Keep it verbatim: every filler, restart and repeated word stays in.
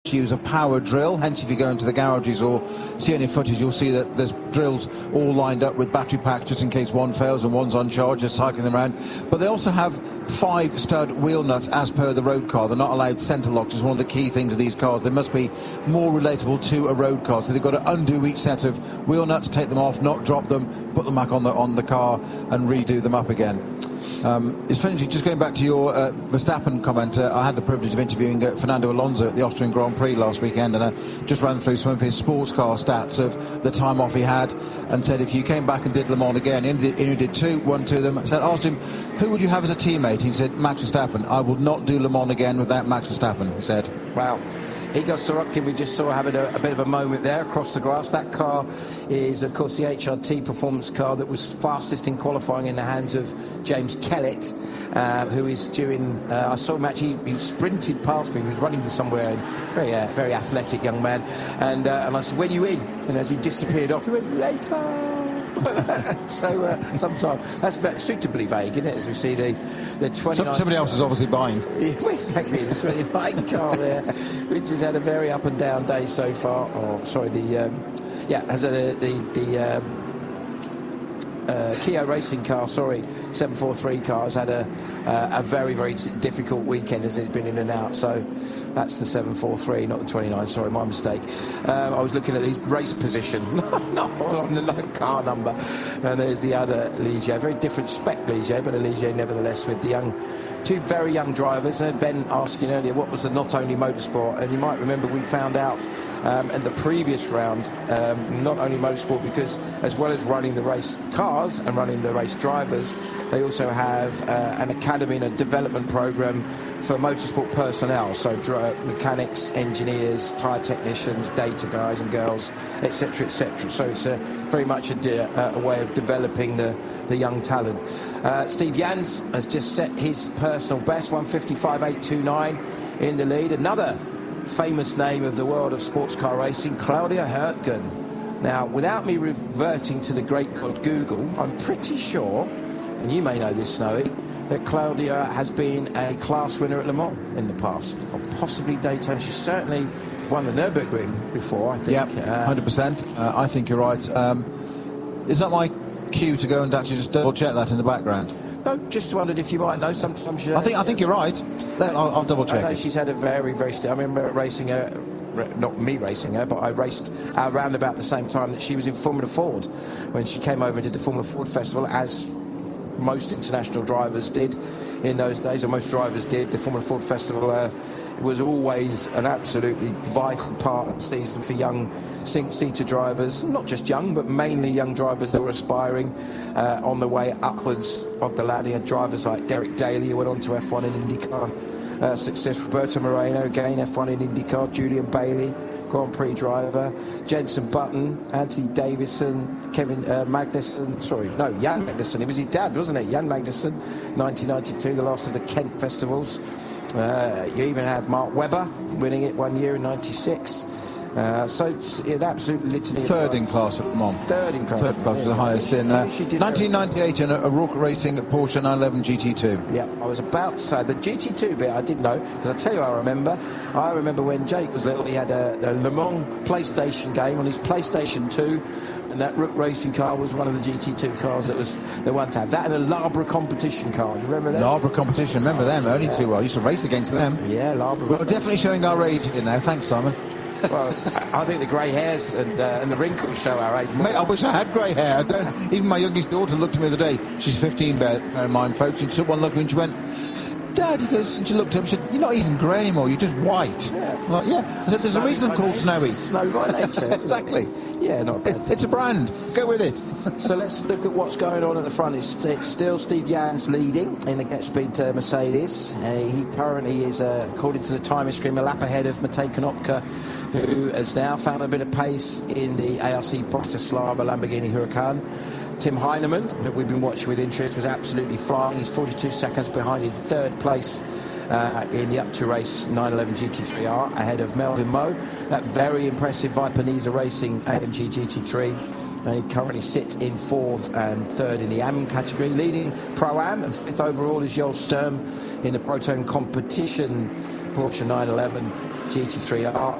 use a power drill, hence if you go into the garages or see any footage, you'll see that there's drills all lined up with battery packs just in case one fails and one's on charge, just cycling them around. But they also have five stud wheel nuts as per the road car. They're not allowed centre locks, is one of the key things of these cars. They must be more relatable to a road car, so they've got to undo each set of wheel nuts, take them off, not drop them, put them back on the on the car and redo them up again. Um, it's funny, just going back to your uh, Verstappen comment, uh, I had the privilege of interviewing uh, Fernando Alonso at the Austrian Grand Prix last weekend, and I just ran through some of his sports car stats of the time off he had, and said if you came back and did Le Mans again, he only did, he only did two, won two of them. I said, asked him, who would you have as a teammate? He said, Max Verstappen. I will not do Le Mans again without Max Verstappen, he said. Wow. Igor Sorokin, we just saw having a, a bit of a moment there across the grass. That car is, of course, the H R T performance car that was fastest in qualifying in the hands of James Kellett, uh, who is doing... Uh, I saw him actually, he sprinted past me, he was running somewhere, very uh, very athletic young man, and, uh, and I said, when are you in? And as he disappeared off, he went, later. so uh, sometime that's very suitably vague, isn't it? As we see the the twenty-nine. Somebody else is obviously buying. Exactly, the twenty-nine car there, which has had a very up and down day so far. Oh, sorry, the um, yeah has a, the the um, uh, Kia racing car. Sorry, seven forty-three car has had a uh, a very very difficult weekend as it's been in and out. So that's the seven forty-three, not the twenty-nine. Sorry, my mistake. Um, I was looking at his race position, not on the car number. And there's the other Ligier, very different spec Ligier, but a Ligier nevertheless with the young, two very young drivers. Uh, Ben asking earlier what was the Not Only Motorsport, and you might remember we found out um, in the previous round, um, Not Only Motorsport, because as well as running the race cars and running the race drivers, they also have uh, an academy and a development program for motorsport personnel, so dri- mechanics, engineers, tyre technicians, data guys and girls, et cetera, et cetera. So it's a, very much a, de- a way of developing the, the young talent. Uh, Steve Jans has just set his personal best, one fifty-five eight twenty-nine in the lead. Another famous name of the world of sports car racing, Claudia Hurtgen. Now, without me reverting to the great god Google, I'm pretty sure, and you may know this, Snowy, that Claudia has been a class winner at Le Mans in the past, or possibly Daytona. She's certainly won the Nürburgring before, I think. Yeah, one hundred percent. Uh, I think you're right. Um, is that my cue to go and actually just double-check that in the background? No, just wondered if you might know. Sometimes you I think I think you're right. Then I'll, I'll double-check I know it. she's had a very, very... St- I remember racing her... Not me racing her, but I raced around about the same time that she was in Formula Ford, when she came over and did the Formula Ford Festival, as most international drivers did in those days, or most drivers did. The Formula Ford Festival uh, was always an absolutely vital part of the season for young seater drivers, not just young, but mainly young drivers that were aspiring uh, on the way upwards of the ladder. You had drivers like Derek Daly, who went on to F one in IndyCar uh, success, Roberto Moreno, again F one in IndyCar, Julian Bailey, Grand Prix driver, Jenson Button, Anthony Davison, Kevin uh, Magnussen, sorry, no, Jan Magnussen, it was his dad, wasn't it? Jan Magnussen, nineteen ninety-two, the last of the Kent festivals. Uh, you even had Mark Webber winning it one year in ninety-six. Uh, so it's an absolute litany. Third in class at Le Mans. Third in class. Third class was the highest in uh, nineteen ninety-eight in a, a Rourke Racing Porsche nine eleven G T two. Yeah, I was about to say the G T two bit I didn't know, because I tell you I remember. I remember when Jake was little, he had a, a Le Mans PlayStation game on his PlayStation two, and that Rourke Racing car was one of the G T two cars that was the one to have. That and a Labra competition car. Do you remember that? Labra competition, remember them? Only yeah. too well. I used to race against them. Yeah, Labra. We're definitely showing our age here now. Thanks, Simon. Well, I think the grey hairs and, uh, and the wrinkles show our age. Mate, I wish I had grey hair. I don't. Even my youngest daughter looked at me the other day. She's fifteen, bear, bear in mind, folks. And she took one look at me and she went, Dad, he goes, and she looked up and said, you're not even grey anymore, you're just white. Yeah. I'm like, yeah. I said, there's Snowy a reason I'm called Snowy. Snowy by nature. Exactly. Yeah, not bad. It, it's a brand. Go with it. So let's look at what's going on at the front. It's, it's still Steve Jans leading in the Get Speed uh, Mercedes. Uh, he currently is, uh, according to the timing screen, a lap ahead of Matej Konopka, who has now found a bit of pace in the A R C Bratislava Lamborghini Huracan. Tim Heinemann, that we've been watching with interest, was absolutely flying. He's forty-two seconds behind in third place uh, in the up-to race nine eleven G T three R, ahead of Melvin Moe. That very impressive Viper Niza Racing A M G G T three. Uh, he currently sits in fourth and third in the A M category, leading Pro-Am, and fifth overall is Joel Sturm in the Proton competition Porsche nine eleven G T three R.